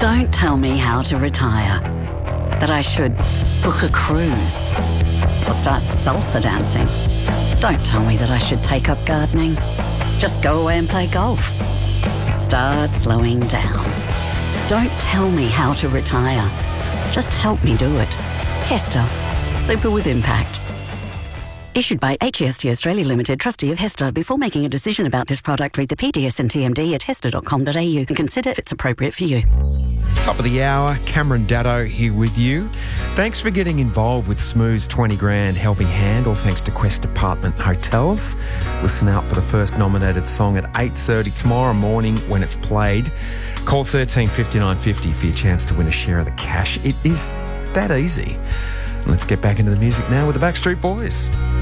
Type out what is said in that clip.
Don't tell me how to retire. That I should book a cruise or start salsa dancing. Don't tell me that I should take up gardening. Just go away and play golf. Start slowing down. Don't tell me how to retire. Just help me do it. Hester. Super with impact. Issued by HEST Australia Limited, trustee of Hester. Before making a decision about this product, read the PDS and TMD at hester.com.au and consider if it's appropriate for you. Top of the hour, Cameron Daddo here with you. Thanks for getting involved with Smooth's 20 Grand Helping Hand, all thanks to Quest Apartment Hotels. Listen out for the first nominated song at 8:30 tomorrow morning when it's played. Call 13 59 50 for your chance to win a share of the cash. It is that easy. Let's get back into the music now with the Backstreet Boys.